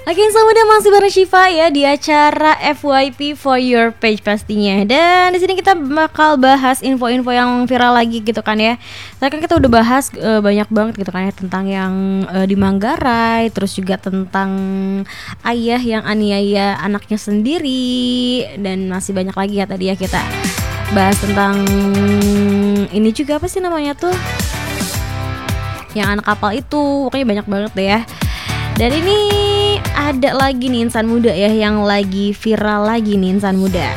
Oke, selamat datang masih bareng Syifa ya di acara FYP for your page pastinya. Dan di sini kita bakal bahas info-info yang viral lagi gitu kan ya. Tadi kan kita udah bahas banyak banget gitu kan ya tentang yang di Manggarai, terus juga tentang ayah yang aniaya anaknya sendiri, dan masih banyak lagi ya tadi ya kita bahas tentang ini juga, apa sih namanya tuh, yang anak kapal itu. Pokoknya banyak banget deh ya. Dan ini ada lagi nih insan muda ya, yang lagi viral lagi nih insan muda.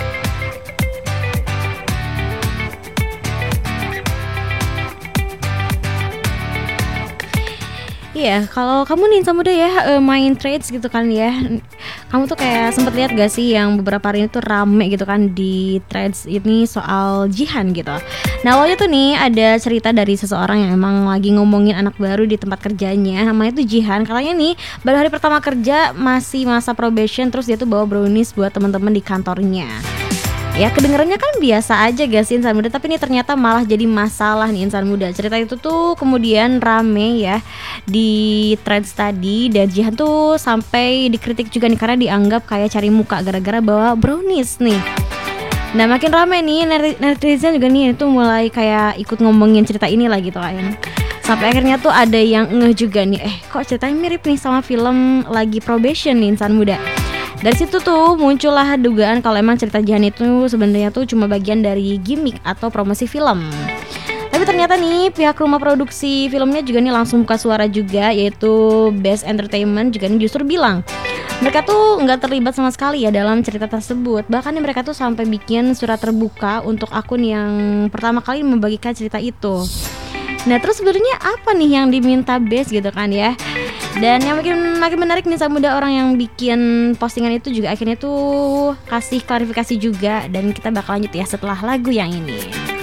Iya, kalau kamu nih insan muda ya main trades gitu kan ya, kamu tuh kayak sempet lihat gak sih yang beberapa hari ini tuh rame gitu kan di trades ini soal Jihan gitu. Nah, awalnya tuh nih ada cerita dari seseorang yang emang lagi ngomongin anak baru di tempat kerjanya, namanya tuh Jihan. Katanya nih baru hari pertama kerja, masih masa probation, terus dia tuh bawa brownies buat teman-teman di kantornya. Ya kedengarannya kan biasa aja gak sih insan muda, tapi ini ternyata malah jadi masalah nih insan muda. Cerita itu tuh kemudian rame ya di threads tadi, dan Jihan tuh sampai dikritik juga nih karena dianggap kayak cari muka gara-gara bawa brownies nih. Nah, makin rame nih netizen juga nih itu mulai kayak ikut ngomongin cerita ini lah gitu kan. Sampai akhirnya tuh ada yang ngeh juga nih, kok ceritanya mirip nih sama film lagi probation nih insan muda. Dari situ tuh muncullah dugaan kalau emang cerita Jihan itu sebenarnya tuh cuma bagian dari gimmick atau promosi film. Tapi ternyata nih pihak rumah produksi filmnya juga nih langsung buka suara juga, yaitu Best Entertainment juga nih justru bilang mereka tuh nggak terlibat sama sekali ya dalam cerita tersebut. Bahkan nih mereka tuh sampai bikin surat terbuka untuk akun yang pertama kali membagikan cerita itu. Nah, terus sebenarnya apa nih yang diminta Best gitu kan ya? Dan yang makin menarik nih sama muda, orang yang bikin postingan itu juga akhirnya tuh kasih klarifikasi juga, dan kita bakal lanjut ya setelah lagu yang ini.